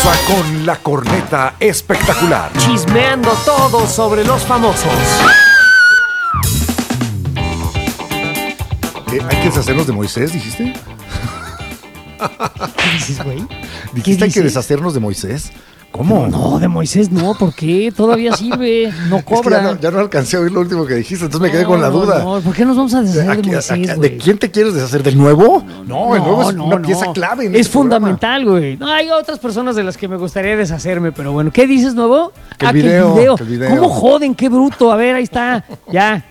Comienza con la corneta espectacular. Chismeando todo sobre los famosos. ¿Hay que deshacernos de Moisés, dijiste? ¿Qué dices, güey? ¿Dijiste hay que deshacernos de Moisés? ¿Cómo? No, de Moisés no, ¿por qué? Todavía sirve, no cobra. Es que ya no alcancé a oír lo último que dijiste, entonces me quedé con la duda. No, ¿por qué nos vamos a deshacer de Moisés, güey? ¿De quién te quieres deshacer? ¿Del nuevo? No, el nuevo es una pieza clave en Es este programa. fundamental, güey. No, hay otras personas de las que me gustaría deshacerme, pero bueno. ¿Qué dices, nuevo? Que el video. ¿Cómo joden? ¡Qué bruto! A ver, ahí está, ya.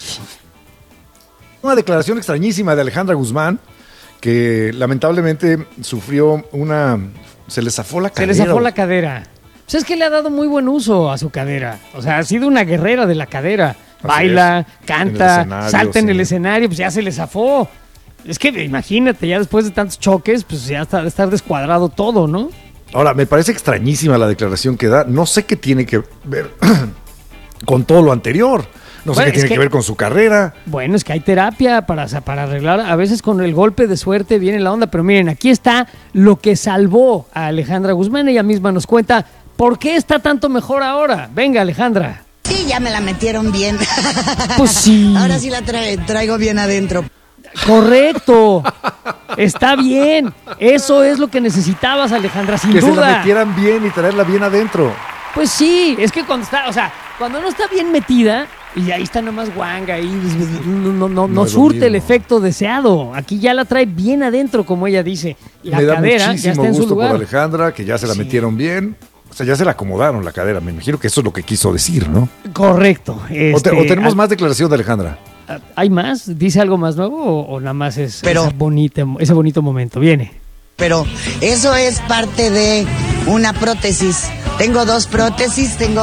Una declaración extrañísima de Alejandra Guzmán, que lamentablemente sufrió se le zafó la cadera. Se le zafó la cadera. Pues es que le ha dado muy buen uso a su cadera. O sea, ha sido una guerrera de la cadera. Baila, canta, salta en el escenario, pues ya se le zafó. Es que imagínate, ya después de tantos choques, pues ya está de estar descuadrado todo, ¿no? Ahora, me parece extrañísima la declaración que da. No sé qué tiene que ver con todo lo anterior. No sé qué tiene que ver con su carrera. Bueno, es que hay terapia para arreglar. A veces con el golpe de suerte viene la onda. Pero miren, aquí está lo que salvó a Alejandra Guzmán. Ella misma nos cuenta por qué está tanto mejor ahora. Venga, Alejandra. Sí, ya me la metieron bien. Pues sí. Ahora sí la traigo bien adentro. Correcto. Está bien. Eso es lo que necesitabas, Alejandra, sin duda. Que se la metieran bien y traerla bien adentro. Pues sí, es que cuando no está bien metida y ahí está nomás guanga y no surte el efecto deseado. Aquí ya la trae bien adentro, como ella dice. La Me da cadera ya está en su gusto lugar. por Alejandra, que ya se la metieron bien. O sea, ya se la acomodaron la cadera. Me imagino que eso es lo que quiso decir, ¿no? Correcto. O tenemos más declaración de Alejandra. ¿Hay más? ¿Dice algo más nuevo o nada más es ese bonito momento? Viene. Pero eso es parte de una prótesis. Tengo 2 prótesis, tengo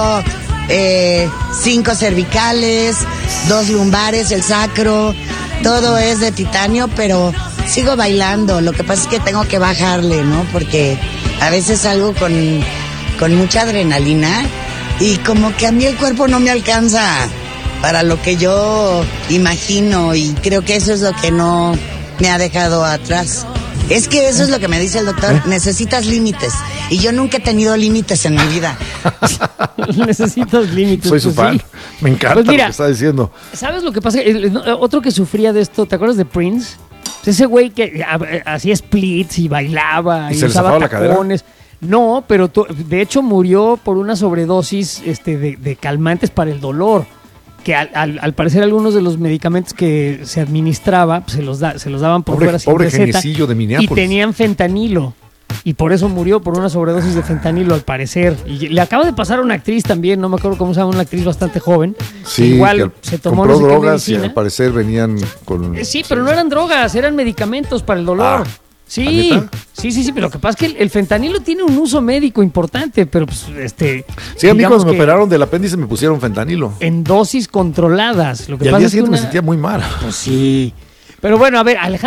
5 cervicales, 2 lumbares, el sacro, todo es de titanio, pero sigo bailando. Lo que pasa es que tengo que bajarle, ¿no? Porque a veces salgo con mucha adrenalina y como que a mí el cuerpo no me alcanza para lo que yo imagino y creo que eso es lo que no me ha dejado atrás. Es que eso es lo que me dice el doctor, necesitas límites. Y yo nunca he tenido límites en mi vida. Necesitas límites. Soy su fan. Sí. Me encanta lo que está diciendo. ¿Sabes lo que pasa? Otro que sufría de esto, ¿te acuerdas de Prince? Ese güey que hacía splits y bailaba y se usaba le tacones. No, pero de hecho murió por una sobredosis de calmantes para el dolor. Que al parecer algunos de los medicamentos que se administraba pues, se los daban por fuera sin receta de Minneapolis. Y tenían fentanilo. Y por eso murió, por una sobredosis de fentanilo al parecer. Y le acaba de pasar a una actriz también, no me acuerdo cómo se llama, una actriz bastante joven. Sí, igual se tomó compró drogas y al parecer venían con... Sí, pero no eran drogas, eran medicamentos para el dolor. Sí, pero lo que pasa es que el fentanilo tiene un uso médico importante, pero pues Sí, a mí cuando me operaron del apéndice me pusieron fentanilo. En dosis controladas. Lo que y pasa al día es que siguiente me sentía muy mal. Pues sí. Pero bueno, a ver, Alejandro.